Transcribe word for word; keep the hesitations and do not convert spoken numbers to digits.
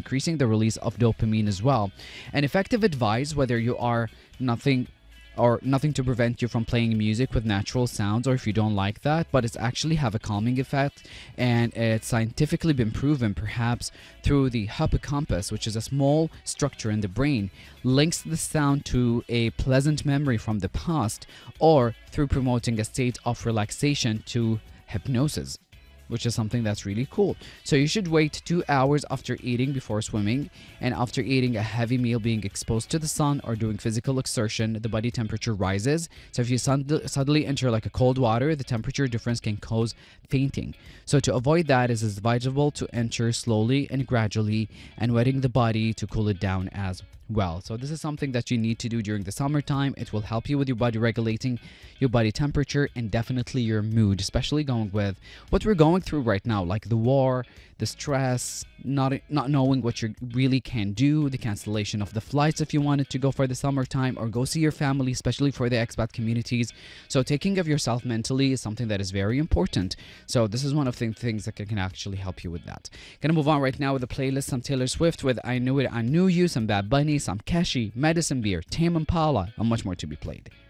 increasing the release of dopamine as well. An effective advice, whether you are nothing or nothing to prevent you from playing music with natural sounds, or if you don't like that, but it's actually have a calming effect, and it's scientifically been proven, perhaps through the hippocampus, which is a small structure in the brain, links the sound to a pleasant memory from the past, or through promoting a state of relaxation to hypnosis, which is something that's really cool. So you should wait two hours after eating before swimming, and after eating a heavy meal, being exposed to the sun, or doing physical exertion, the body temperature rises. So if you sud- suddenly enter like a cold water, the temperature difference can cause fainting. So to avoid that, it is advisable to enter slowly and gradually, and wetting the body to cool it down as well. So this is something that you need to do during the summertime. It will help you with your body regulating your body temperature, and definitely your mood, especially going with what we're going through right now, like the war, the stress, not not knowing what you really can do, the cancellation of the flights if you wanted to go for the summertime or go see your family, especially for the expat communities. So taking of yourself mentally is something that is very important. So this is one of the things that can actually help you with that. Gonna move on right now with the playlist. Some Taylor Swift with I Knew It, I Knew You, some Bad Bunny, some Keshi, Medicine Beer, Tame Impala, and much more to be played.